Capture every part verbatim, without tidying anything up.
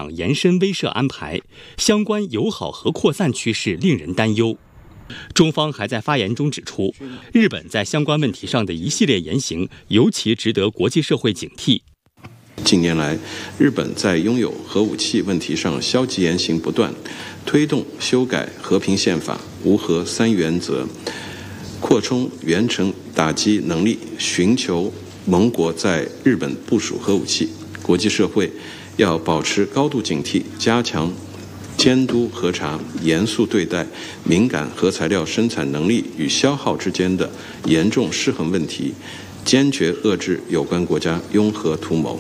场延伸威慑安排，相关友好和扩散趋势令人担忧。中方还在发言中指出，日本在相关问题上的一系列言行尤其值得国际社会警惕。 近年来，日本在拥有核武器问题上消极言行不断，推动修改和平宪法、无核三原则，扩充远程打击能力，寻求盟国在日本部署核武器。国际社会要保持高度警惕，加强监督核查，严肃对待敏感核材料生产能力与消耗之间的严重失衡问题，坚决遏制有关国家拥核图谋。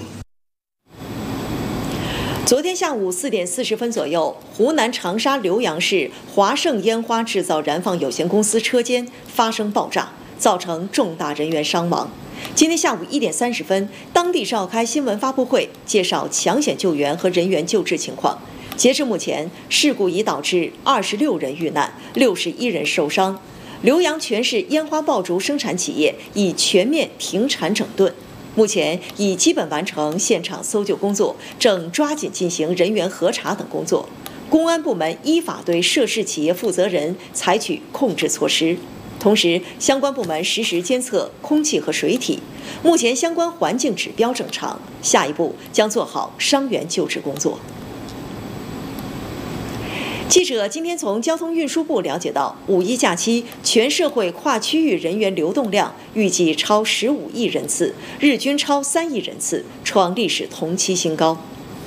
昨天下午四点四十分左右，湖南长沙浏阳市华盛烟花制造燃放有限公司车间发生爆炸，造成重大人员伤亡。今天下午一点三十分，当地召开新闻发布会，介绍抢险救援和人员救治情况。截至目前，事故已导致二十六人遇难，六十一人受伤。浏阳全市烟花爆竹生产企业已全面停产整顿，目前已基本完成现场搜救工作，正抓紧进行人员核查等工作。公安部门依法对涉事企业负责人采取控制措施，同时相关部门实时监测空气和水体，目前相关环境指标正常，下一步将做好伤员救治工作。记者今天从交通运输部了解到，五一假期全社会跨区域人员流动量预计超十五亿人次，日均超三亿人次，创历史同期新高。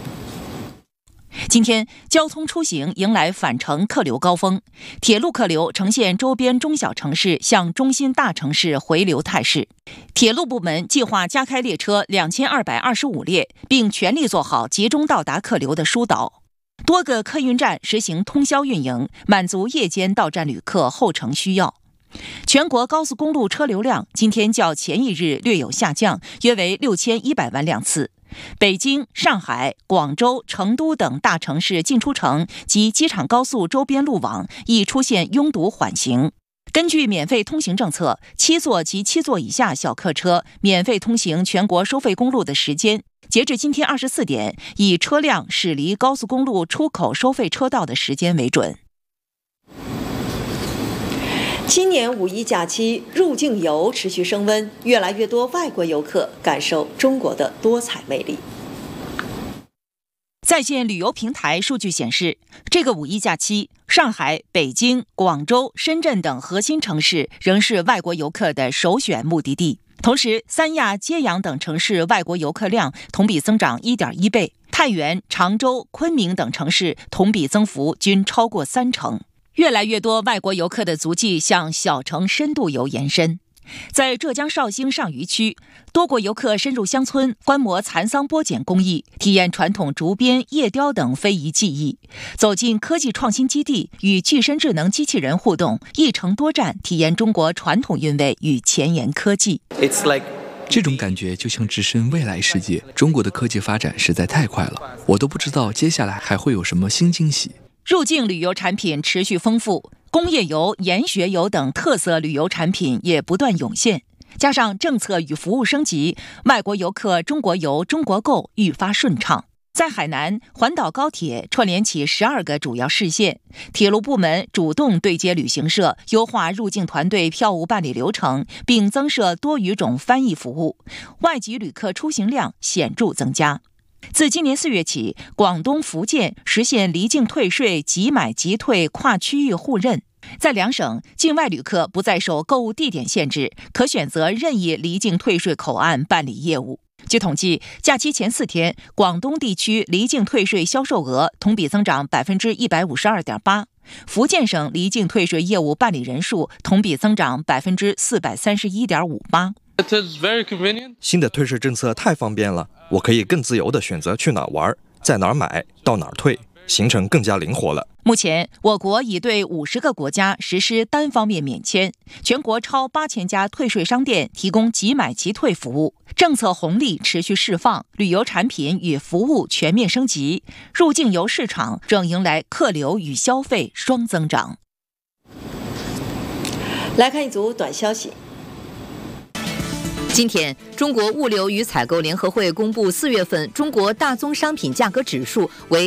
今天交通出行迎来返程客流高峰，铁路客流呈现周边中小城市向中心大城市回流态势。铁路部门计划加开列车两千二百二十五列，并全力做好集中到达客流的疏导。多个客运站实行通宵运营，满足夜间到站旅客候乘需要。全国高速公路车流量今天较前一日略有下降，约为六千一百万辆次。北京、上海、广州、成都等大城市进出城及机场高速周边路网亦出现拥堵缓行。根据免费通行政策，七座及七座以下小客车免费通行全国收费公路的时间，截至今天二十四点，以车辆驶离高速公路出口收费车道的时间为准。 今年五一假期入境游持续升温，越来越多外国游客感受中国的多彩魅力。 在线旅游平台数据显示，这个五一假期，上海、北京、广州、深圳等核心城市仍是外国游客的首选目的地。同时，三亚、揭阳等城市外国游客量同比增长 一点一倍，太原、常州、昆明等城市同比增幅均超过三成。越来越多外国游客的足迹向小城深度游延伸。在浙江绍兴上虞区，多国游客深入乡村观摩蚕桑剥茧工艺，体验传统竹编、叶雕等非遗技艺，走进科技创新基地，与具身智能机器人互动，一城多站，体验中国传统韵味与前沿科技。 It's like这种感觉就像置身未来世界，中国的科技发展实在太快了，我都不知道接下来还会有什么新惊喜。 入境旅游产品持续丰富，工业游、研学游等特色旅游产品也不断涌现，加上政策与服务升级，外国游客中国游、中国购愈发顺畅。在海南，环岛高铁串联起十二个主要市县，铁路部门主动对接旅行社，优化入境团队票务办理流程，并增设多语种翻译服务，外籍旅客出行量显著增加。自今年四月起，广东、福建实现离境退税即买即退跨区域互认，在两省，境外旅客不再受购物地点限制，可选择任意离境退税口岸办理业务。据统计，假期前四天，广东地区离境退税销售额同比增长 百分之一百五十二点八， 福建省离境退税业务办理人数同比增长 百分之四百三十一点五八。 新的退税政策太方便了，我可以更自由地选择去哪儿玩，在哪儿买，到哪儿退，行程更加灵活了。 目前，我国已对五十个国家实施单方面免签，全国超八千家退税商店提供即买即退服务。政策红利持续释放，旅游产品与服务全面升级，入境游市场正迎来客流与消费双增长。 来看一组短消息。 今天，中国物流与采购联合会公布四月份中国大宗商品价格指数为